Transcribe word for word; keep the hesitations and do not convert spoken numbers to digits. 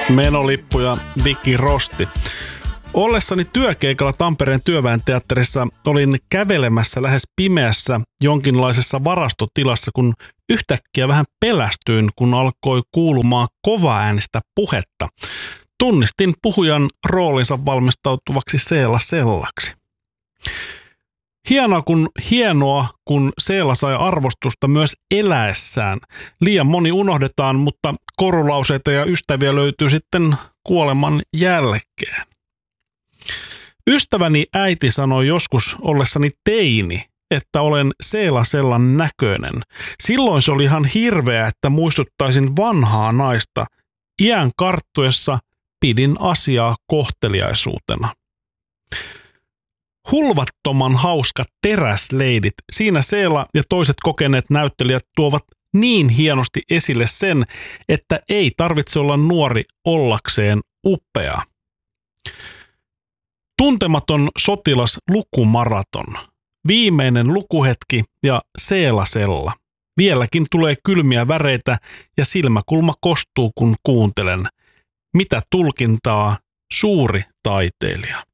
Menolippuja Vicky Rosti. Ollessani työkeikalla Tampereen Työväen teatterissa olin kävelemässä lähes pimeässä jonkinlaisessa varastotilassa, kun yhtäkkiä vähän pelästyin, kun alkoi kuulumaan kovaäänistä puhetta. Tunnistin puhujan roolinsa valmistautuvaksi Seela Sellaksi. Hienoa kun, hienoa, kun Seela sai arvostusta myös eläessään. Liian moni unohdetaan, mutta korulauseita ja ystäviä löytyy sitten kuoleman jälkeen. Ystäväni äiti sanoi joskus ollessani teini, että olen Seela Sellan näköinen. Silloin se oli ihan hirveä, että muistuttaisin vanhaa naista. Iän karttuessa pidin asiaa kohteliaisuutena. Hulvattoman hauska Teräsleidit. Siinä Seela ja toiset kokeneet näyttelijät tuovat niin hienosti esille sen, että ei tarvitse olla nuori ollakseen upea. Tuntematon sotilas lukumaraton. Viimeinen lukuhetki ja Seela Sella. Vieläkin tulee kylmiä väreitä ja silmäkulma kostuu, kun kuuntelen. Mitä tulkintaa suuri taiteilija.